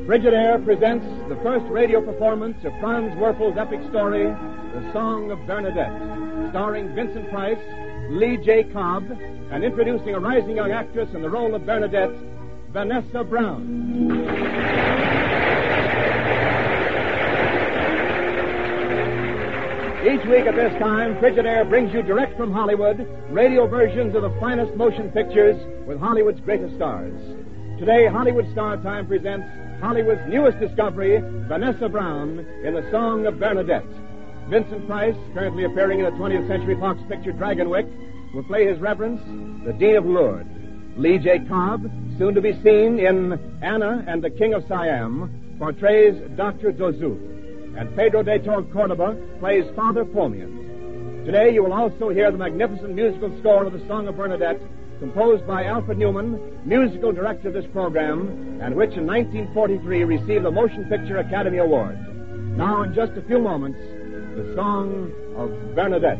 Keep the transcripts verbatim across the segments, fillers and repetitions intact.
Frigidaire presents the first radio performance of Franz Werfel's epic story, The Song of Bernadette, starring Vincent Price, Lee J. Cobb, and introducing a rising young actress in the role of Bernadette, Vanessa Brown. Each week at this time, Frigidaire brings you direct from Hollywood radio versions of the finest motion pictures with Hollywood's greatest stars. Today, Hollywood Star Time presents Hollywood's newest discovery, Vanessa Brown, in The Song of Bernadette. Vincent Price, currently appearing in the twentieth Century Fox picture Dragonwyck, will play His Reverence, the Dean of Lourdes. Lee J. Cobb, soon to be seen in Anna and the King of Siam, portrays Doctor Zouzou. And Pedro de Córdoba plays Father Pomian. Today you will also hear the magnificent musical score of The Song of Bernadette, composed by Alfred Newman, musical director of this program, and which in nineteen forty-three received the Motion Picture Academy Award. Now, in just a few moments, The Song of Bernadette.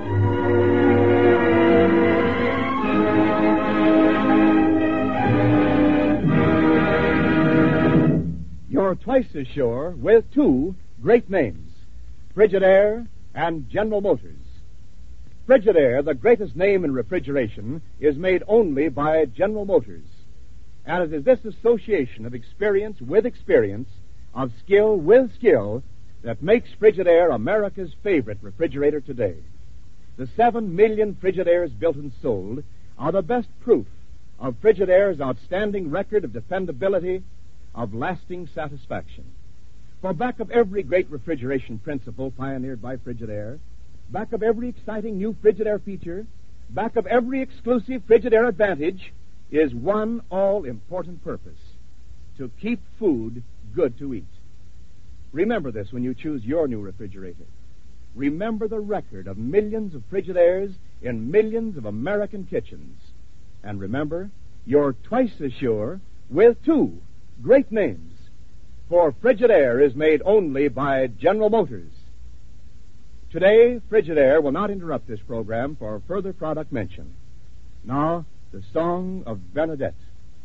You're twice as sure with two great names, Frigidaire and General Motors. Frigidaire, the greatest name in refrigeration, is made only by General Motors. And it is this association of experience with experience, of skill with skill, that makes Frigidaire America's favorite refrigerator today. The seven million Frigidaires built and sold are the best proof of Frigidaire's outstanding record of dependability, of lasting satisfaction. For back of every great refrigeration principle pioneered by Frigidaire, back of every exciting new Frigidaire feature, back of every exclusive Frigidaire advantage, is one all-important purpose: to keep food good to eat. Remember this when you choose your new refrigerator. Remember the record of millions of Frigidaires in millions of American kitchens. And remember, you're twice as sure with two great names. For Frigidaire is made only by General Motors. Today, Frigidaire will not interrupt this program for further product mention. Now, the Song of Bernadette.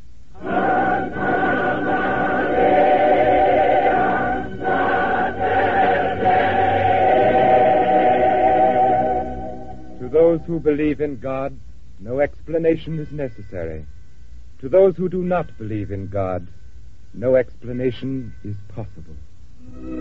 To those who believe in God, no explanation is necessary. To those who do not believe in God, no explanation is possible.